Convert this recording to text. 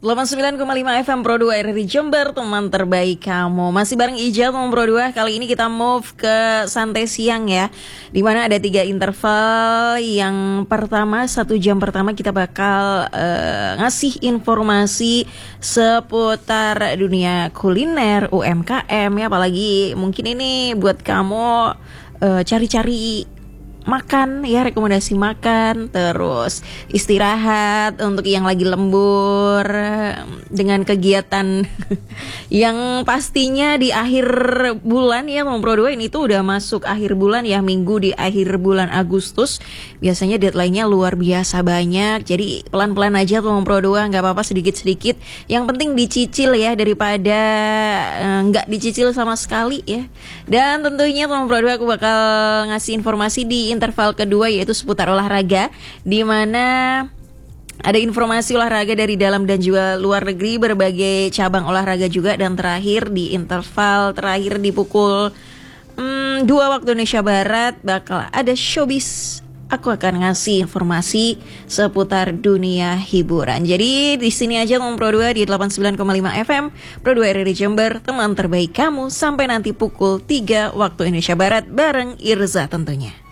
89,5 FM Pro 2 RRI Jember, teman terbaik kamu. Masih bareng Ijal teman Pro 2. Kali ini kita move ke santai siang ya, dimana ada 3 interval. Yang pertama, 1 jam pertama kita bakal ngasih informasi seputar dunia kuliner, UMKM ya. Apalagi mungkin ini buat kamu cari-cari makan ya, rekomendasi makan, terus istirahat untuk yang lagi lembur dengan kegiatan yang pastinya di akhir bulan ya. Teman Pro 2 ini tuh udah masuk akhir bulan ya, minggu di akhir bulan Agustus. Biasanya deadline-nya luar biasa banyak, jadi pelan-pelan aja teman Pro 2, gak apa-apa sedikit-sedikit. Yang penting dicicil ya, daripada gak dicicil sama sekali ya. Dan tentunya teman Pro 2 aku bakal ngasih informasi di interval kedua, yaitu seputar olahraga, di mana ada informasi olahraga dari dalam dan juga luar negeri, berbagai cabang olahraga juga. Dan terakhir di interval terakhir di pukul 2 waktu Indonesia Barat bakal ada showbiz. Aku akan ngasih informasi seputar dunia hiburan. Jadi di sini aja teman Pro 2 di 89,5 FM Pro 2 RRI Jember, teman terbaik kamu, sampai nanti pukul 3 waktu Indonesia Barat bareng Irza tentunya.